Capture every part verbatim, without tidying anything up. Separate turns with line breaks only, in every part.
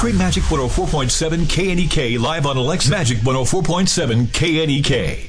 Stream Magic one oh four point seven K N E K live on Alexa. Magic one oh four point seven K N E K.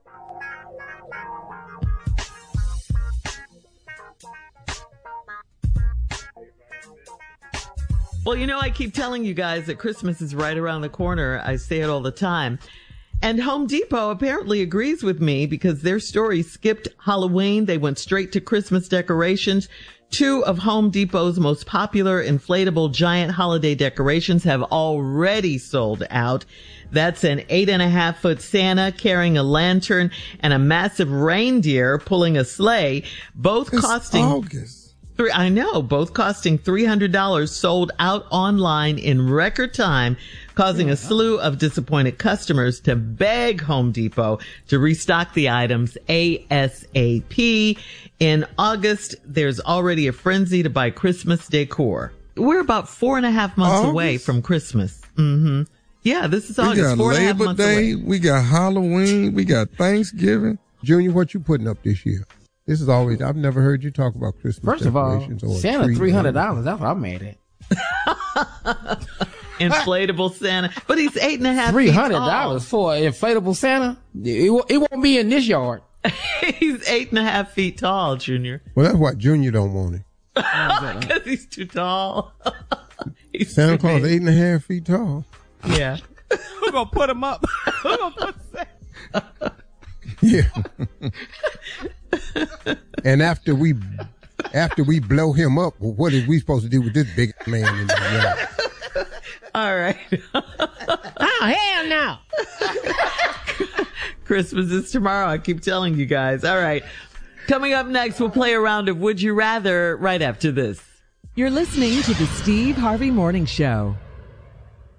Well, you know, I keep telling you guys that Christmas is right around the corner. I say it all the time. And Home Depot apparently agrees with me because their story skipped Halloween. They went straight to Christmas decorations. Two of Home Depot's most popular inflatable giant holiday decorations have already sold out. That's an eight and a half foot Santa carrying a lantern and a massive reindeer pulling a sleigh, both
it's
costing
August.
Three, I know, both costing three hundred dollars, sold out online in record time, causing a slew of disappointed customers to beg Home Depot to restock the items ASAP. In August, there's already a frenzy to buy Christmas decor. We're about four and a half months
August?
away from Christmas. Mm-hmm. Yeah, this is August.
We got
four and a half
Labor
months
Day,
away.
we got Halloween, we got Thanksgiving. Junior, what you putting up this year? This is always, I've never heard you talk about Christmas
First of all,
decorations. or
Santa
tree
three hundred
or-
dollars. That's what I'm mad at.
Inflatable Santa. But he's eight and a half
Three
feet
hundred
tall.
dollars for an inflatable Santa. It, wo- it won't be in this yard.
He's eight and a half feet tall, Junior.
Well, that's why Junior don't want it.
Because he's too tall. He's
Santa
too
Claus
big.
eight and a half feet tall.
Yeah.
We're going to put him up. We're going to put Santa.
Yeah. And after we, after we blow him up, what are we supposed to do with this big man in the yard?
All right.
Oh, hell no.
Christmas is tomorrow. I keep telling you guys. All right. Coming up next, we'll play a round of Would You Rather right after this.
You're listening to the Steve Harvey Morning Show.